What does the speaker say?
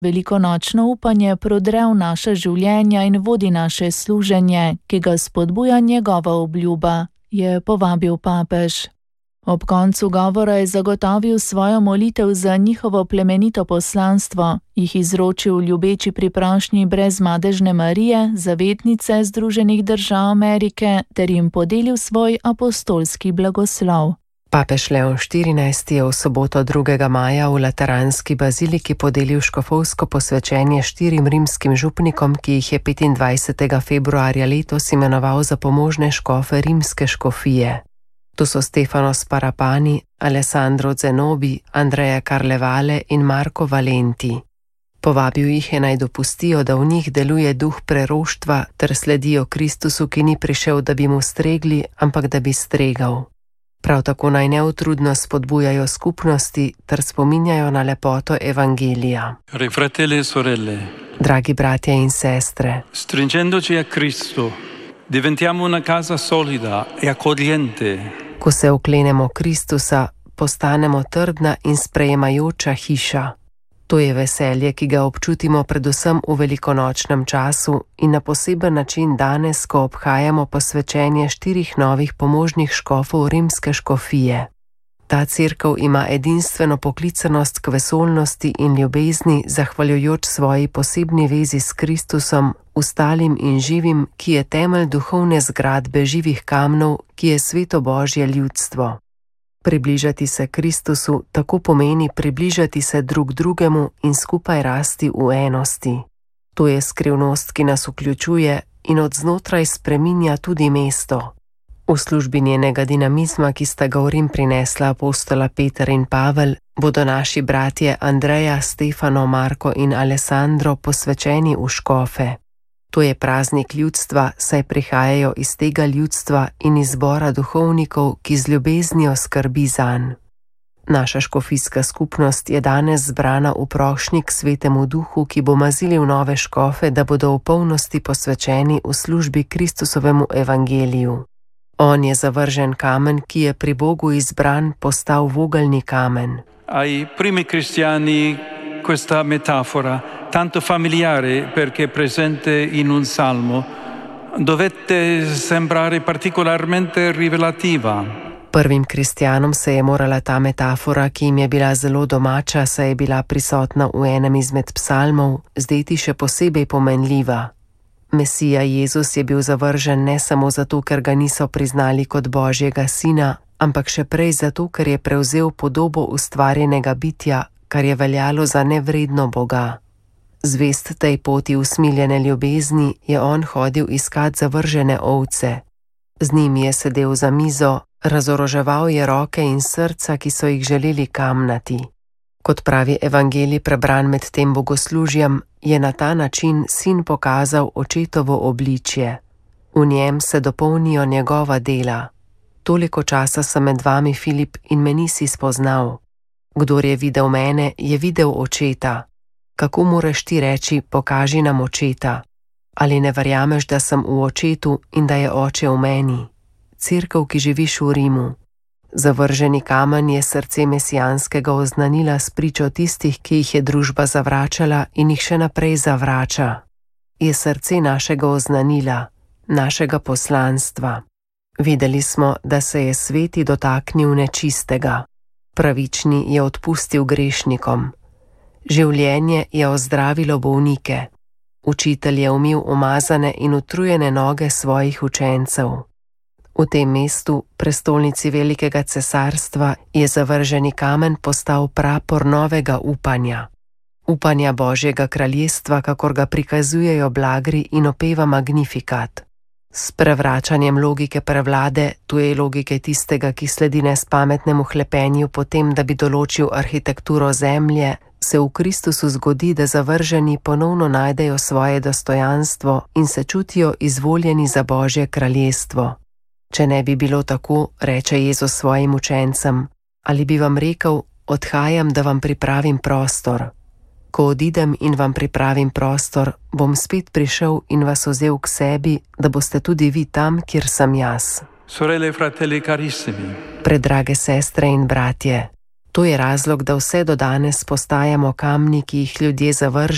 Velikonočno upanje prodre v naša življenja in vodi naše služenje, ki ga spodbuja njegova obljuba, je povabil papež. Ob koncu govora je zagotovil svojo molitev za njihovo plemenito poslanstvo, jih izročil ljubeči pri prošnji brezmadežne Marije, zavetnice Združenih držav Amerike, ter jim podelil svoj apostolski blagoslov. Papež Leon XIV je v soboto 2. maja v Lateranski baziliki podelil škofovsko posvečenje 4 rimskim župnikom, ki jih je 25. februarja letos imenoval za pomožne škofe rimske škofije. To so Stefano Sparapani, Alessandro Zenobi, Andrea Carlevale in Marko Valenti. Povabil jih je naj dopustijo, da v njih deluje duh preroštva ter sledijo Kristusu, ki ni prišel, da bi mu stregli, ampak da bi stregal. Prav tako naj neutrudno spodbujajo skupnosti ter spominjajo na lepoto evangelija. Fratelli e sorelle, dragi bratje in sestre, stringendoci a Cristo, diventiamo una casa solida e accogliente. Ko se oklenemo Kristusa, postanemo trdna in sprejemajoča hiša. To je veselje, ki ga občutimo predvsem v velikonočnem času in na poseben način danes, ko obhajamo posvečenje 4 novih pomožnih škofov rimske škofije. Ta cerkev ima edinstveno poklicanost k vesoljnosti in ljubezni, zahvaljujoč svoji posebni vezi s Kristusom, ustalim in živim, ki je temelj duhovne zgradbe živih kamnov, ki je sveto Božje ljudstvo. Približati se Kristusu tako pomeni približati se drug drugemu in skupaj rasti v enosti. To je skrivnost, ki nas vključuje in od znotraj spreminja tudi mesto. V službi njenega dinamizma, ki sta ga v Rim prinesla apostola Peter in Pavel, bodo naši bratje Andreja, Stefano, Marko in Alessandro posvečeni v škofe. To je praznik ljudstva, saj prihajajo iz tega ljudstva in izbora duhovnikov, ki z ljubeznijo skrbi zanj. Naša škofijska skupnost je danes zbrana v prošnji k Svetemu Duhu, ki bo mazilil nove škofe, da bodo v polnosti posvečeni v službi Kristusovemu evangeliju. On je zavržen kamen, ki je pri Bogu izbran, postal vogelni kamen. Ai primi cristiani questa metafora, tanto familiare perché presente in un salmo, dovette sembrare particolarmente rivelativa. Prvim kristjanom se je morala ta metafora, ki jim je bila zelo domača, saj je bila prisotna v enem izmed psalmov, zdeti še posebej pomenljiva. Mesija Jezus je bil zavržen ne samo zato, ker ga niso priznali kot Božjega sina, ampak še prej zato, ker je prevzel podobo ustvarjenega bitja, kar je veljalo za nevredno Boga. Zvest tej poti usmiljene ljubezni je on hodil iskat zavržene ovce. Z njimi je sedel za mizo, razoroževal je roke in srca, ki so jih želeli kamnati. Kot pravi evangelij prebran med tem bogoslužjem, je na ta način sin pokazal očetovo obličje. V njem se dopolnijo njegova dela. Toliko časa sem med vami, Filip, in me nisi spoznal. Kdor je videl mene, je videl očeta. Kako moraš ti reči, pokaži nam očeta? Ali ne verjameš, da sem v očetu in da je oče v meni? Cerkev, ki živiš v Rimu. Zavrženi kamen je srce mesijanskega oznanila s pričo tistih, ki jih je družba zavračala in jih še naprej zavrača. Je srce našega oznanila, našega poslanstva. Videli smo, da se je sveti dotaknil nečistega. Pravični je odpustil grešnikom. Življenje je ozdravilo bolnike. Učitelj je umil umazane in utrujene noge svojih učencev. V tem mestu, prestolnici velikega cesarstva, je zavrženi kamen postal prapor novega upanja. Upanja Božjega kraljestva, kakor ga prikazujejo blagri in opeva Magnificat. S prevračanjem logike prevlade, tu je logike tistega, ki sledi nespametnemu hlepenju po tem, da bi določil arhitekturo zemlje, se v Kristusu zgodi, da zavrženi ponovno najdejo svoje dostojanstvo in se čutijo izvoljeni za Božje kraljestvo. Če ne bi bilo tako, reče Jezus svojim učencem, ali bi vam rekel, odhajam, da vam pripravim prostor. Ko odidem in vam pripravim prostor, bom spet prišel in vas vzel k sebi, da boste tudi vi tam, kjer sem jaz. Sorelle, fratelli carissimi. Predrage sestre in bratje, to je razlog, da vse do danes postajamo kamni, ki jih ljudje zavržejo.